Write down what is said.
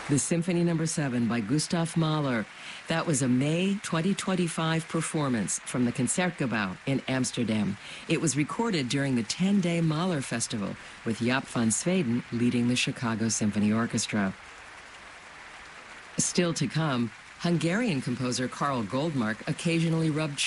The Symphony No. 7 by Gustav Mahler. That was a May 2025 performance from the Concertgebouw in Amsterdam. It was recorded during the 10-day Mahler Festival with Jaap van Zweden leading the Chicago Symphony Orchestra. Still to come, Hungarian composer Karl Goldmark occasionally rubbed